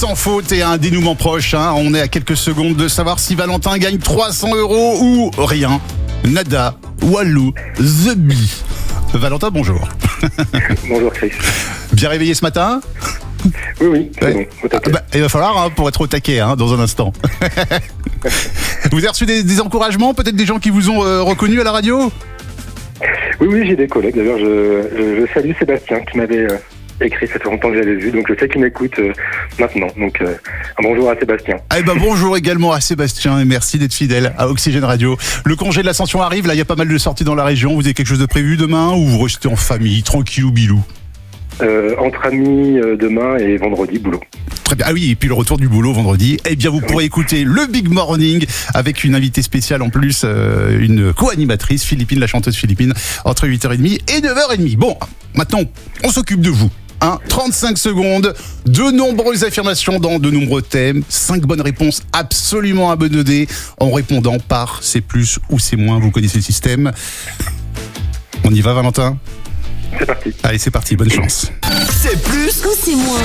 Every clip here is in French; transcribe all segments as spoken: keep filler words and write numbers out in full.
sans faute et un dénouement proche. Hein. On est à quelques secondes de savoir si Valentin gagne trois cents euros ou rien. Nada, Walou, The Bee. Valentin, bonjour. Bonjour Chris. Bien réveillé ce matin ? Oui, oui, c'est ouais. bon, au taquet. Bah, il va falloir hein, pour être au taquet hein, dans un instant. Vous avez reçu des, des encouragements, peut-être des gens qui vous ont euh, reconnu à la radio ? Oui, oui, j'ai des collègues. D'ailleurs, je, je, je salue Sébastien qui m'avait euh, écrit, ça fait longtemps que j'avais vu, donc je sais qu'il m'écoute euh, maintenant. Donc, euh, un bonjour à Sébastien. Eh ben, bonjour également à Sébastien et merci d'être fidèle à Oxygène Radio. Le congé de l'Ascension arrive, là il y a pas mal de sorties dans la région. Vous avez quelque chose de prévu demain ou vous restez en famille, tranquillou bilou ? Euh, entre amis euh, demain et vendredi, boulot. Très bien. Ah oui, et puis le retour du boulot vendredi. Eh bien, vous pourrez écouter le Big Morning avec une invitée spéciale en plus, euh, une co-animatrice, Philippine, la chanteuse Philippine, entre huit heures trente et neuf heures trente. Bon, maintenant, on s'occupe de vous. Hein, trente-cinq secondes, de nombreuses affirmations dans de nombreux thèmes, cinq bonnes réponses absolument abandonnées en répondant par c'est plus ou c'est moins. Vous connaissez le système. On y va, Valentin ? C'est parti. Allez, c'est parti, bonne chance. C'est plus ou c'est moins.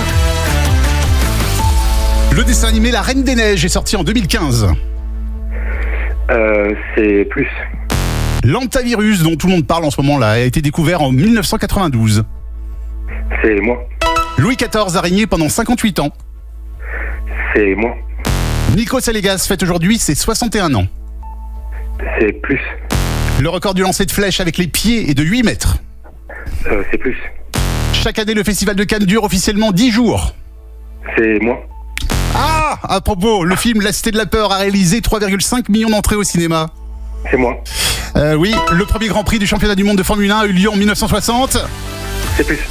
Le dessin animé La Reine des Neiges est sorti en deux mille quinze. Euh, c'est plus. L'hantavirus dont tout le monde parle en ce moment-là a été découvert en dix-neuf cent quatre-vingt-douze. C'est moi. Louis quatorze a régné pendant cinquante-huit ans. C'est moi. Nikos Aliagas fête aujourd'hui ses soixante et un ans. C'est plus. Le record du lancer de flèche avec les pieds est de huit mètres. Euh, c'est plus. Chaque année, le Festival de Cannes dure officiellement dix jours. C'est moi. Ah, à propos, le film La Cité de la Peur a réalisé trois virgule cinq millions d'entrées au cinéma. C'est moi. Euh, oui, le premier Grand Prix du championnat du monde de Formule un a eu lieu en dix-neuf cent soixante. C'est plus.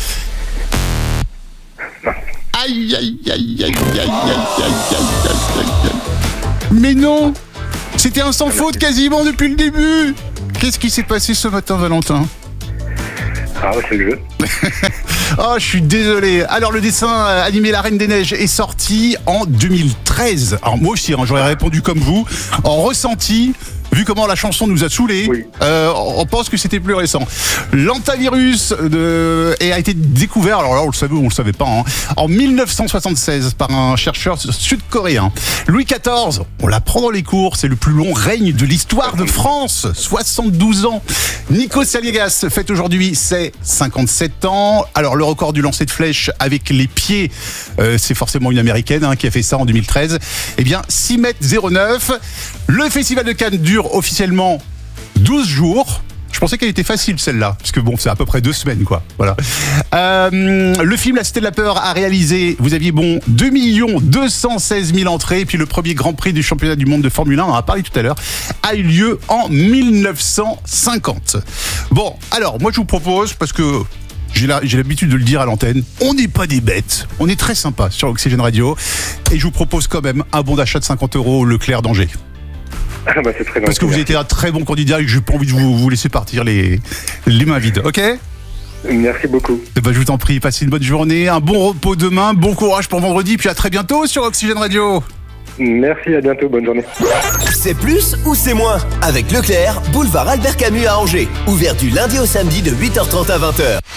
Non. Aïe, aïe, aïe, aïe, aïe, aïe, aïe, aïe, aïe, aïe, aïe. Mais non, c'était un sans faute quasiment depuis le début. Qu'est-ce qui s'est passé ce matin, Valentin ? Ah, c'est le jeu. Oh, je suis désolé. Alors, le dessin animé La Reine des Neiges est sorti en deux mille treize. Alors, moi aussi, hein, j'aurais répondu comme vous. En ressenti, vu comment la chanson nous a saoulés, oui. euh, on pense que c'était plus récent. L'hantavirus de... a été découvert, alors là, on le savait ou on le savait pas, hein, en dix-neuf cent soixante-seize par un chercheur sud-coréen. Louis quatorze, on l'apprend dans les cours, c'est le plus long règne de l'histoire de France, soixante-douze ans. Nikos Aliagas fête aujourd'hui ses cinquante-sept ans. Alors, le record du lancer de flèche avec les pieds, euh, c'est forcément une américaine hein, qui a fait ça en deux mille treize. Eh bien, six mètres zéro neuf. Le Festival de Cannes dure officiellement douze jours. Je pensais qu'elle était facile celle-là, parce que bon, c'est à peu près deux semaines quoi. Voilà. Euh, le film La Cité de la Peur a réalisé, vous aviez bon, deux millions deux cent seize mille entrées, et puis le premier Grand Prix du championnat du monde de Formule un, on en a parlé tout à l'heure, a eu lieu en dix-neuf cent cinquante. Bon, alors moi je vous propose, parce que J'ai, la, j'ai l'habitude de le dire à l'antenne, on n'est pas des bêtes, on est très sympa sur Oxygène Radio, et je vous propose quand même un bon d'achat de cinquante euros au Leclerc d'Angers. Ah bah c'est très Parce que vous étiez un très bon candidat et que j'ai pas envie de vous, vous laisser partir les, les mains vides, ok ? Merci beaucoup. Et bah, je vous en prie, passez une bonne journée, un bon repos demain, bon courage pour vendredi, puis à très bientôt sur Oxygène Radio. Merci, à bientôt, bonne journée. C'est plus ou c'est moins avec Leclerc, boulevard Albert Camus à Angers. Ouvert du lundi au samedi de huit heures trente à vingt heures.